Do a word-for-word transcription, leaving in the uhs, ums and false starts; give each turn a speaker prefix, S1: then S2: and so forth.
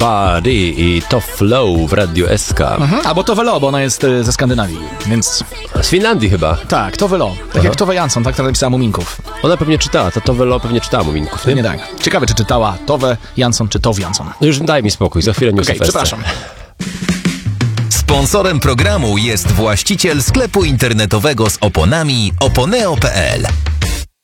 S1: Party i To Flow w Radiu S K.
S2: Mhm, albo Tove Lo, bo ona jest y, ze Skandynawii, więc...
S1: Z Finlandii chyba.
S2: Tak, Tove Lo. Tak
S1: Aha.
S2: jak Tove Jansson, tak, która napisała Muminków.
S1: Ona pewnie czytała, to Tove Lo pewnie czytała Muminków, nie?
S2: Nie tak. Ciekawe, czy czytała Tove Jansson, czy Tove Jansson.
S1: No już daj mi spokój, za chwilę newsy.
S2: Okej, przepraszam.
S3: Sponsorem programu jest właściciel sklepu internetowego z oponami oponeo kropka p l.